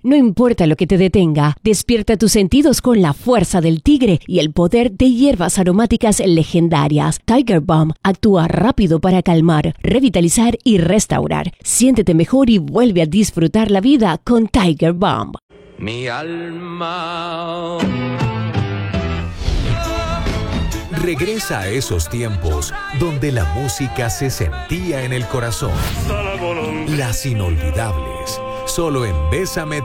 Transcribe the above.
No importa lo que te detenga, despierta tus sentidos con la fuerza del tigre y el poder de hierbas aromáticas legendarias. Tiger Balm actúa rápido para calmar, revitalizar y restaurar. Siéntete mejor y vuelve a disfrutar la vida con Tiger Balm. Mi alma. Regresa a esos tiempos donde la música se sentía en el corazón. Las inolvidables, solo en Bésame